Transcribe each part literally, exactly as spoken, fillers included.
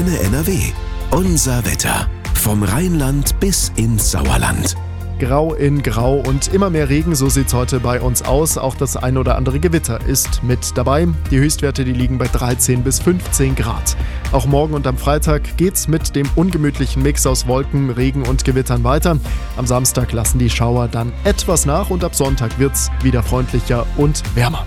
Antenne N R W. Unser Wetter. Vom Rheinland bis ins Sauerland. Grau in Grau und immer mehr Regen, so sieht's heute bei uns aus. Auch das ein oder andere Gewitter ist mit dabei. Die Höchstwerte, die liegen bei dreizehn bis fünfzehn Grad. Auch morgen und am Freitag geht's mit dem ungemütlichen Mix aus Wolken, Regen und Gewittern weiter. Am Samstag lassen die Schauer dann etwas nach und ab Sonntag wird's wieder freundlicher und wärmer.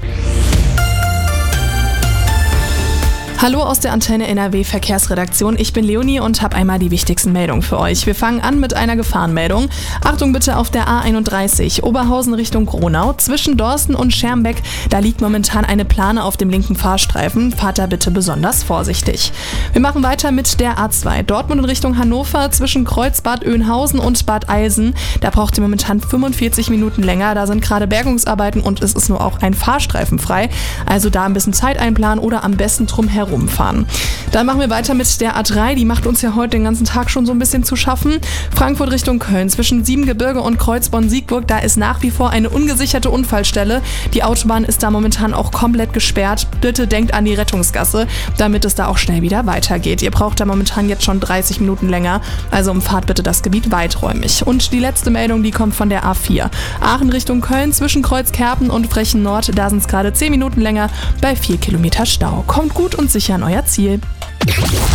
Hallo aus der Antenne N R W Verkehrsredaktion. Ich bin Leonie und habe einmal die wichtigsten Meldungen für euch. Wir fangen an mit einer Gefahrenmeldung. Achtung bitte auf der A einunddreißig, Oberhausen Richtung Gronau. Zwischen Dorsten und Schermbeck, da liegt momentan eine Plane auf dem linken Fahrstreifen. Fahrt da bitte besonders vorsichtig. Wir machen weiter mit der A zwei. Dortmund in Richtung Hannover, zwischen Kreuzbad Oeynhausen und Bad Eilsen. Da braucht ihr momentan fünfundvierzig Minuten länger. Da sind gerade Bergungsarbeiten und es ist nur auch ein Fahrstreifen frei. Also da ein bisschen Zeit einplanen oder am besten drum herum fahren. Dann machen wir weiter mit der A drei, die macht uns ja heute den ganzen Tag schon so ein bisschen zu schaffen. Frankfurt Richtung Köln, zwischen Siebengebirge und Kreuzborn-Siegburg, da ist nach wie vor eine ungesicherte Unfallstelle. Die Autobahn ist da momentan auch komplett gesperrt. Bitte denkt an die Rettungsgasse, damit es da auch schnell wieder weitergeht. Ihr braucht da momentan jetzt schon dreißig Minuten länger, also umfahrt bitte das Gebiet weiträumig. Und die letzte Meldung, die kommt von der A vier. Aachen Richtung Köln, zwischen Kreuzkerpen und Frechen Nord, da sind es gerade zehn Minuten länger bei vier Kilometer Stau. Kommt gut und sicher an euer Ziel.